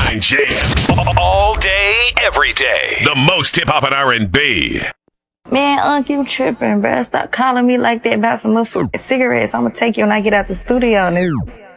99 Jams. All day, every day. The most hip-hop and R&B. Man, Unc, you tripping, bruh. Stop calling me like that about some motherfucking cigarettes. I'm gonna take you when I get out the studio, nigga.